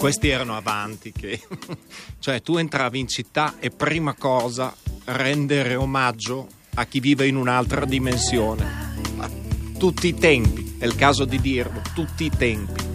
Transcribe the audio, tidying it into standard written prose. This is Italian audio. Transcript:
Questi erano avanti che cioè tu entravi in città e prima cosa rendere omaggio a chi vive in un'altra dimensione. Tutti i tempi, è il caso di dirlo, tutti i tempi.